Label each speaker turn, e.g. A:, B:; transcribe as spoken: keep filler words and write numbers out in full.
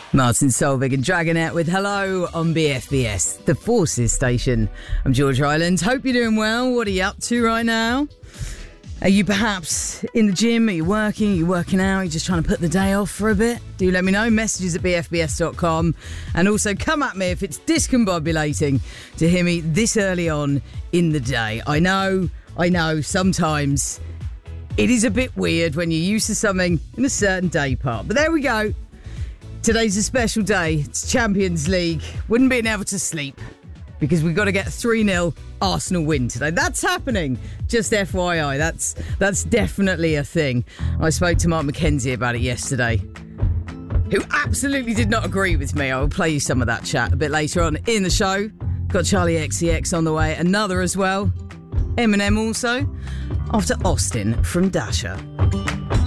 A: Martin Solveig and Dragonette with Hello on B F B S, the Forces station. I'm George Ryland. Hope you're doing well. What are you up to right now? Are you perhaps in the gym? Are you working? Are you working out? Are you just trying to put the day off for a bit? Do let me know. Messages at b f b s dot com. And also come at me if it's discombobulating to hear me this early on in the day. I know, I know, sometimes it is a bit weird when you're used to something in a certain day part. But there we go. Today's a special day. It's Champions League. Wouldn't be able to sleep because we've got to get a three nil Arsenal win today. That's happening. Just F Y I. That's that's definitely a thing. I spoke to Mark McKenzie about it yesterday, who absolutely did not agree with me. I will play you some of that chat a bit later on in the show. Got Charlie X C X on the way. Another as well. Eminem also. After Austin from Dasher.